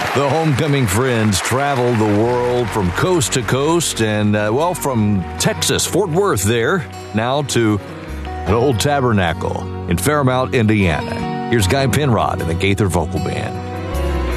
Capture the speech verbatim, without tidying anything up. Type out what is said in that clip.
The Homecoming Friends traveled the world from coast to coast and, uh, well, from Texas, Fort Worth there, now to an old tabernacle in Fairmount, Indiana. Here's Guy Penrod and the Gaither Vocal Band.